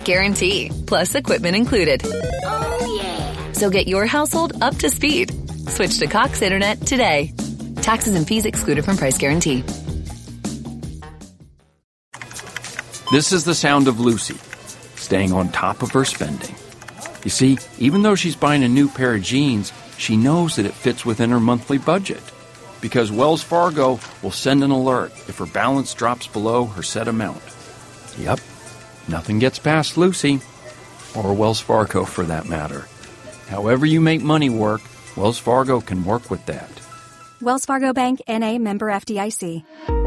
guarantee, plus equipment included. Oh, yeah. So get your household up to speed. Switch to Cox Internet today. Taxes and fees excluded from price guarantee. This is the sound of Lucy, staying on top of her spending. You see, even though she's buying a new pair of jeans, she knows that it fits within her monthly budget. Because Wells Fargo will send an alert if her balance drops below her set amount. Yep, nothing gets past Lucy, or Wells Fargo for that matter. However you make money work, Wells Fargo can work with that. Wells Fargo Bank, N.A., member FDIC.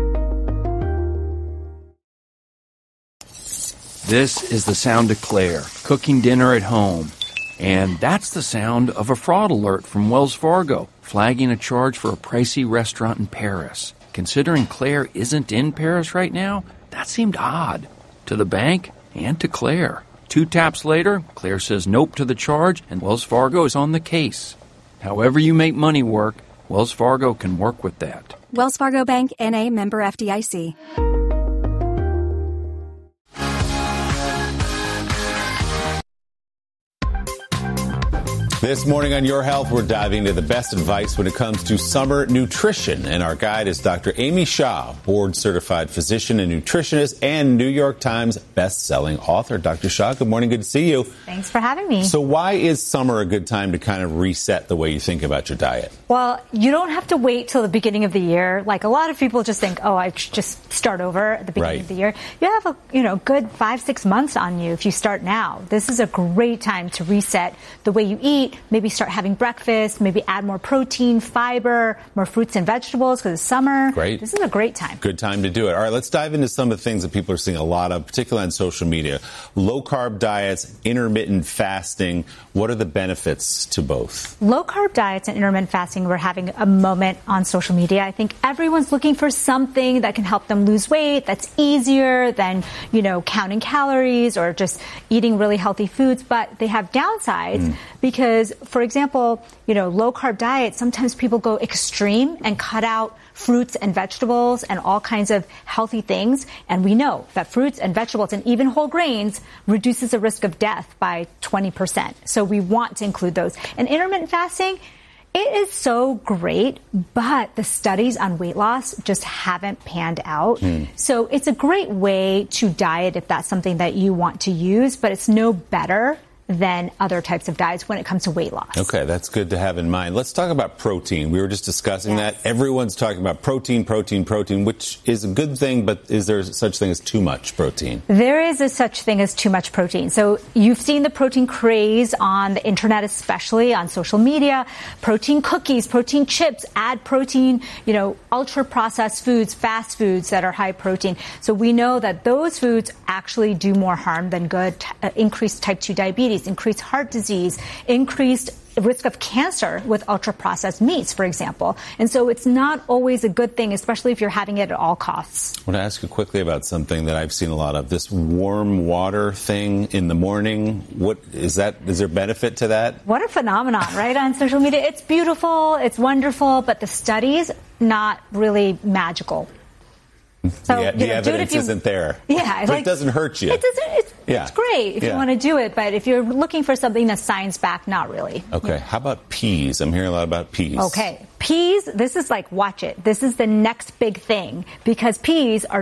This is the sound of Claire, cooking dinner at home. And that's the sound of a fraud alert from Wells Fargo, flagging a charge for a pricey restaurant in Paris. Considering Claire isn't in Paris right now, that seemed odd. To the bank and to Claire. 2 taps later, Claire says nope to the charge, and Wells Fargo is on the case. However you make money work, Wells Fargo can work with that. Wells Fargo Bank, N.A., member FDIC. This morning on Your Health, we're diving into the best advice when it comes to summer nutrition. And our guide is Dr. Amy Shah, board-certified physician and nutritionist and New York Times best-selling author. Dr. Shah, good morning. Good to see you. Thanks for having me. So why is summer a good time to kind of reset the way you think about your diet? Well, you don't have to wait till the beginning of the year. Like a lot of people just think, oh, I should just start over at the beginning of the year. You have a good 5-6 months on you if you start now. This is a great time to reset the way you eat. Maybe start having breakfast, maybe add more protein, fiber, more fruits and vegetables because it's summer. Great. This is a great time. Good time to do it. All right, let's dive into some of the things that people are seeing a lot of, particularly on social media. Low-carb diets, intermittent fasting. What are the benefits to both? Low-carb diets and intermittent fasting, we're having a moment on social media. I think everyone's looking for something that can help them lose weight, that's easier than, counting calories or just eating really healthy foods. But they have downsides because, for example, low-carb diets, sometimes people go extreme and cut out fruits and vegetables and all kinds of healthy things. And we know that fruits and vegetables and even whole grains reduces the risk of death by 20%. So we want to include those. And intermittent fasting, it is so great, but the studies on weight loss just haven't panned out. So it's a great way to diet if that's something that you want to use, but it's no better than other types of diets when it comes to weight loss. Okay, that's good to have in mind. Let's talk about protein. We were just discussing that. Everyone's talking about protein, which is a good thing, but is there such thing as too much protein? There is a such thing as too much protein. So you've seen the protein craze on the internet, especially on social media. Protein cookies, protein chips, add protein, ultra-processed foods, fast foods that are high protein. So we know that those foods actually do more harm than good. Increased type 2 diabetes, increased heart disease, increased risk of cancer with ultra-processed meats, for example. And so it's not always a good thing, especially if you're having it at all costs. I want to ask you quickly about something that I've seen a lot of, this warm water thing in the morning. What is that? Is there benefit to that? What a phenomenon, right, on social media. It's beautiful, it's wonderful, but the studies, not really magical. So, the evidence isn't there. Yeah. But it doesn't hurt you. It's great if you want to do it, but if you're looking for something that's science-backed, not really. Okay. How about peas? I'm hearing a lot about peas. Okay. Peas, this is like, watch it. This is the next big thing because peas are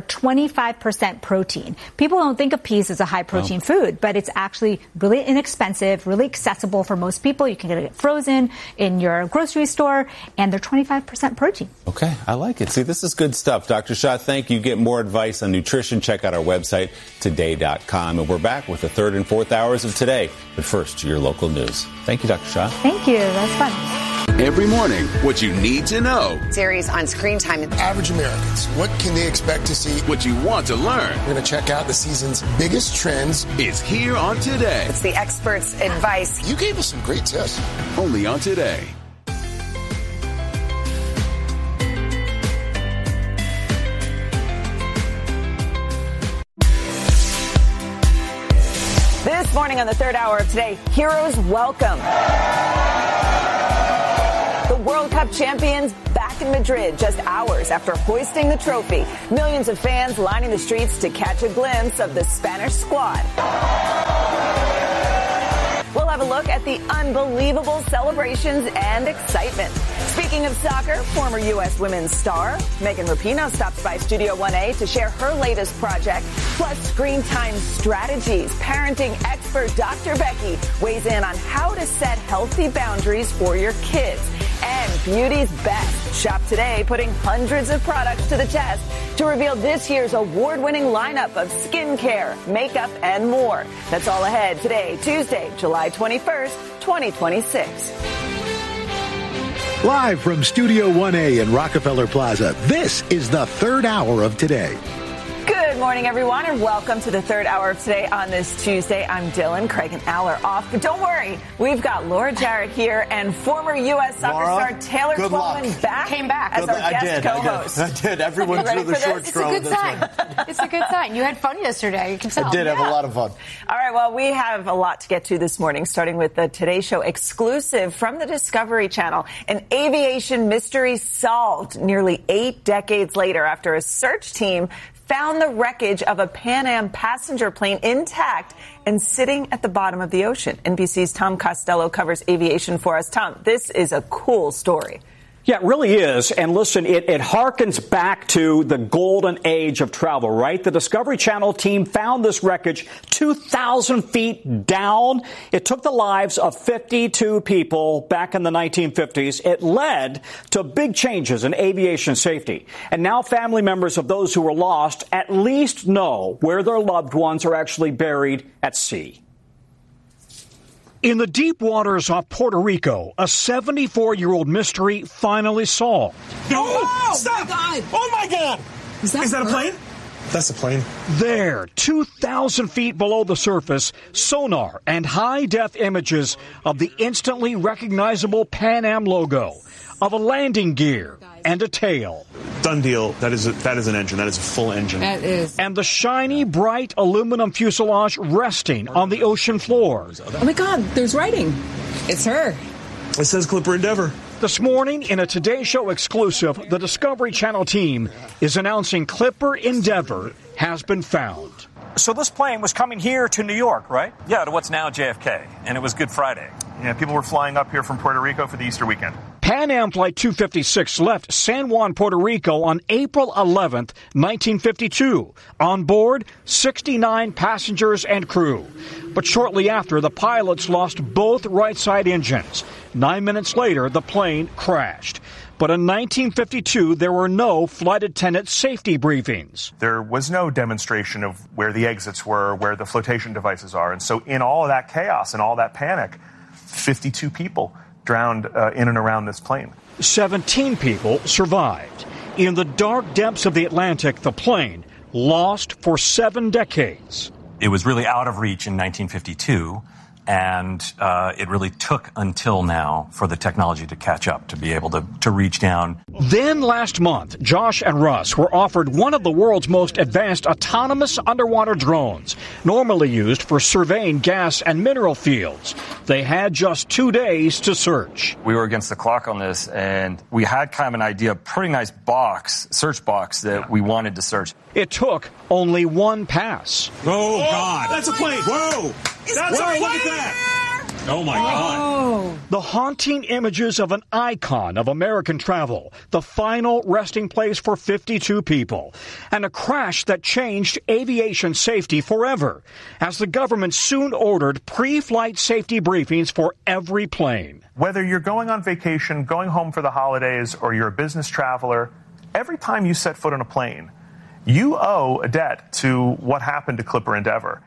25% protein. People don't think of peas as a high-protein food, but it's actually really inexpensive, really accessible for most people. You can get it frozen in your grocery store, and they're 25% protein. Okay. I like it. See, this is good stuff. Dr. Shah, thank you. Get more advice on nutrition. Check out our website, today.com. And we're back with the 3rd and 4th hours of Today. But first, your local news. Thank you, Dr. Shah. Thank you. That's fun. Every morning, what you need to know. Series on screen time. Average Americans, what can they expect to see? What you want to learn. We're going to check out the season's biggest trends. Is here on Today. It's the experts' advice. You gave us some great tips. Only on Today. This morning on the 3rd hour of Today, Heroes Welcome. The World Cup champions back in Madrid just hours after hoisting the trophy. Millions of fans lining the streets to catch a glimpse of the Spanish squad. look at the unbelievable celebrations and excitement. Speaking of soccer, former U.S. women's star Megan Rapinoe stops by Studio 1A to share her latest project, plus screen time strategies. Parenting expert Dr. Becky weighs in on how to set healthy boundaries for your kids. And beauty's best. Shop today, putting hundreds of products to the test to reveal this year's award-winning lineup of skincare, makeup, and more. That's all ahead today, Tuesday, July 21st, 2026. Live from Studio 1A in Rockefeller Plaza, this is the third hour of Today. Good morning, everyone, and welcome to the third hour of Today on this Tuesday. I'm Dylan. Craig and Al are off, but don't worry. We've got Laura Jarrett here and former U.S. soccer star Taylor Twellman came back as our guest co-host. I did. Everyone threw the short straw. It's a good sign. It's a good sign. You had fun yesterday. You can tell. I did have a lot of fun. All right, well, we have a lot to get to this morning, starting with the Today Show exclusive from the Discovery Channel. An aviation mystery solved nearly 8 decades later after a search team found the wreckage of a Pan Am passenger plane intact and sitting at the bottom of the ocean. NBC's Tom Costello covers aviation for us. Tom, this is a cool story. Yeah, it really is. And listen, it harkens back to the golden age of travel, right? The Discovery Channel team found this wreckage 2,000 feet down. It took the lives of 52 people back in the 1950s. It led to big changes in aviation safety. And now family members of those who were lost at least know where their loved ones are actually buried at sea. In the deep waters off Puerto Rico, a 74-year-old mystery finally solved. Oh, stop! Oh, my God! Is that a plane? That's a plane. There, 2,000 feet below the surface, sonar and high-def images of the instantly recognizable Pan Am logo, of a landing gear and a tail. Done deal. That is an engine. That is a full engine. That is. And the shiny, bright aluminum fuselage resting on the ocean floor. Oh, my God, there's writing. It's her. It says Clipper Endeavor. This morning, in a Today Show exclusive, the Discovery Channel team is announcing Clipper Endeavor has been found. So this plane was coming here to New York, right? Yeah, to what's now JFK, and it was Good Friday. Yeah, people were flying up here from Puerto Rico for the Easter weekend. Pan Am Flight 256 left San Juan, Puerto Rico on April 11th, 1952. On board, 69 passengers and crew. But shortly after, the pilots lost both right side engines. 9 minutes later, the plane crashed. But in 1952, there were no flight attendant safety briefings. There was no demonstration of where the exits were, where the flotation devices are. And so in all of that chaos and all that panic, 52 people drowned in and around this plane. 17 people survived. In the dark depths of the Atlantic, the plane lost for 7 decades. It was really out of reach in 1952. And it really took until now for the technology to catch up, to be able to reach down. Then last month, Josh and Russ were offered one of the world's most advanced autonomous underwater drones, normally used for surveying gas and mineral fields. They had just 2 days to search. We were against the clock on this, and we had kind of an idea, a pretty nice search box that we wanted to search. It took only one pass. Oh, God. That's a plane. Whoa. That's a plane. Look at that. Oh, my God. The haunting images of an icon of American travel, the final resting place for 52 people, and a crash that changed aviation safety forever, as the government soon ordered pre-flight safety briefings for every plane. Whether you're going on vacation, going home for the holidays, or you're a business traveler, every time you set foot on a plane, you owe a debt to what happened to Clipper Endeavor.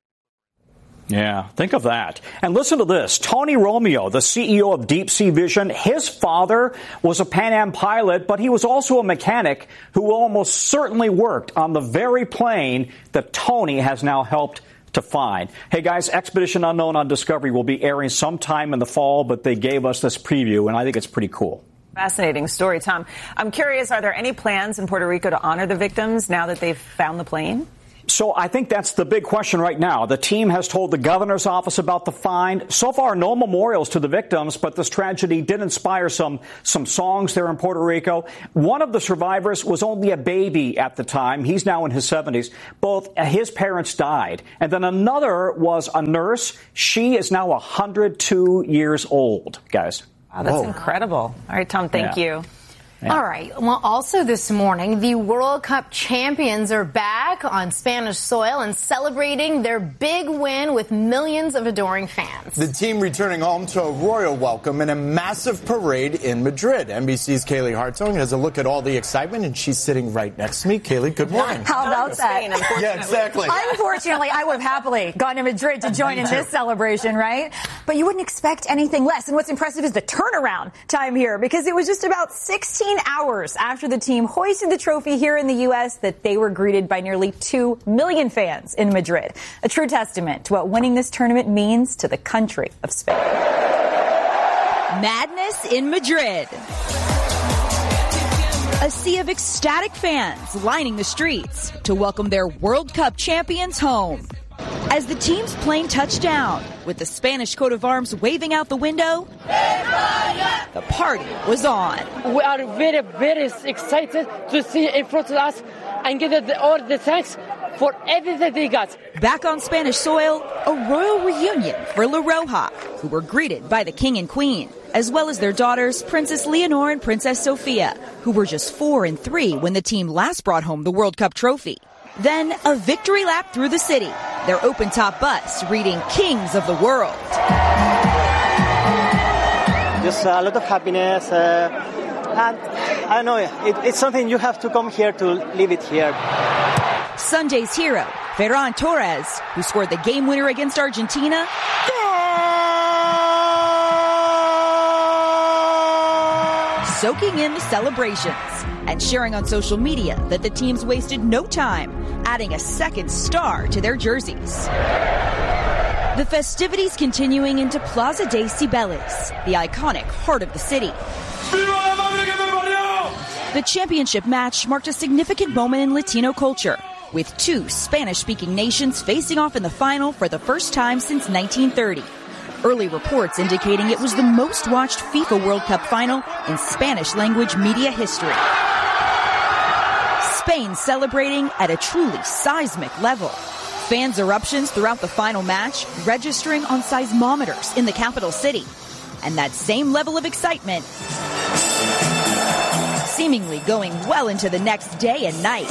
Yeah, think of that. And listen to this. Tony Romeo, the CEO of Deep Sea Vision, his father was a Pan Am pilot, but he was also a mechanic who almost certainly worked on the very plane that Tony has now helped to find. Hey, guys, Expedition Unknown on Discovery will be airing sometime in the fall, but they gave us this preview, and I think it's pretty cool. Fascinating story, Tom. I'm curious, are there any plans in Puerto Rico to honor the victims now that they've found the plane? So I think that's the big question right now. The team has told the governor's office about the fine. So far, no memorials to the victims, but this tragedy did inspire some songs there in Puerto Rico. One of the survivors was only a baby at the time. He's now in his 70s. Both his parents died. And then another was a nurse. She is now 102 years old, guys. Wow, that's incredible. All right, Tom, thank you. Yeah. All right. Well, also this morning, the World Cup champions are back on Spanish soil and celebrating their big win with millions of adoring fans. The team returning home to a royal welcome and a massive parade in Madrid. NBC's Kaylee Hartung has a look at all the excitement, and she's sitting right next to me. Kaylee, good morning. How about that? Yeah, exactly. Unfortunately, I would have happily gone to Madrid to join in this celebration, right? But you wouldn't expect anything less. And what's impressive is the turnaround time here, because it was just about 16 hours after the team hoisted the trophy here in the U.S. that they were greeted by nearly 2 million fans in Madrid. A true testament to what winning this tournament means to the country of Spain. Madness in Madrid. A sea of ecstatic fans lining the streets to welcome their World Cup champions home. As the team's plane touched down, with the Spanish coat of arms waving out the window, the party was on. We are very, very excited to see in front of us and give all the thanks for everything they got. Back on Spanish soil, a royal reunion for La Roja, who were greeted by the king and queen, as well as their daughters, Princess Leonor and Princess Sofia, who were just 4 and 3 when the team last brought home the World Cup trophy. Then a victory lap through the city, their open-top bus reading Kings of the World. Just a lot of happiness, and I know it's something you have to come here to live it here. Sunday's hero, Ferran Torres, who scored the game winner against Argentina, soaking in the celebrations and sharing on social media that the teams wasted no time adding a second star to their jerseys. The festivities continuing into Plaza de Cibeles, the iconic heart of the city. The championship match marked a significant moment in Latino culture, with 2 Spanish-speaking nations facing off in the final for the first time since 1930. Early reports indicating it was the most watched FIFA World Cup final in Spanish-language media history. Spain celebrating at a truly seismic level. Fans' eruptions throughout the final match registering on seismometers in the capital city. And that same level of excitement seemingly going well into the next day and night.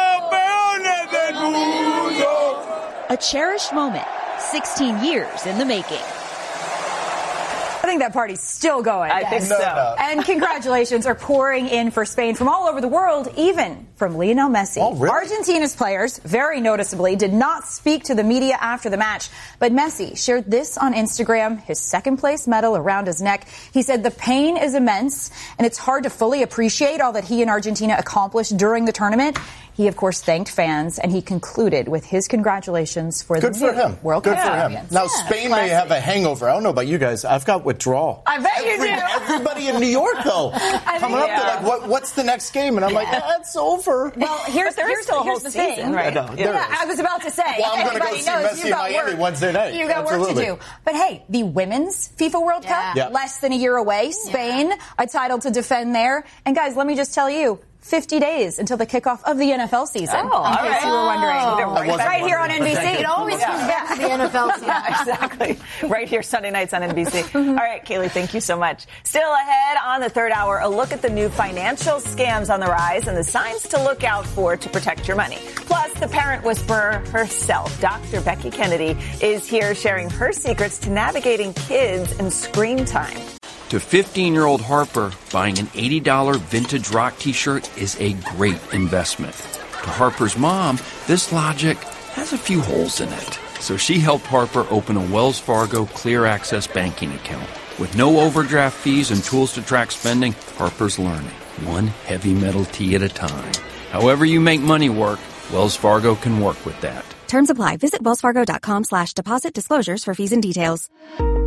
A cherished moment, 16 years in the making. I think that party's still going. I think so. And congratulations are pouring in for Spain from all over the world, even from Lionel Messi. Oh, really? Argentina's players, very noticeably, did not speak to the media after the match. But Messi shared this on Instagram, his second-place medal around his neck. He said the pain is immense, and it's hard to fully appreciate all that he and Argentina accomplished during the tournament. He, of course, thanked fans, and he concluded with his congratulations for the new World Cup champions. Now, Spain may have a hangover. I don't know about you guys. I've got withdrawal. I bet you do. Everybody in New York, though, coming up, they're like, what's the next game? And I'm like, it's over. Well, here's the thing. Right? I was about to say. Well, I'm going to go see Messi in Miami Wednesday night. You got work to do. But hey, the Women's FIFA World Cup, less than a year away. Spain, a title to defend there. And guys, let me just tell you, 50 days until the kickoff of the NFL season. In case you were wondering. Right here on NBC. It always comes back to the NFL season. Exactly. Right here, Sunday nights on NBC. All right, Kaylee, thank you so much. Still ahead on the third hour, a look at the new financial scams on the rise and the signs to look out for to protect your money. Plus, the parent whisperer herself, Dr. Becky Kennedy, is here sharing her secrets to navigating kids and screen time. To 15-year-old Harper, buying an $80 vintage rock t-shirt is a great investment. To Harper's mom, this logic has a few holes in it. So she helped Harper open a Wells Fargo Clear Access banking account. With no overdraft fees and tools to track spending, Harper's learning, one heavy metal tee at a time. However you make money work, Wells Fargo can work with that. Terms apply. Visit wellsfargo.com/deposit disclosures for fees and details.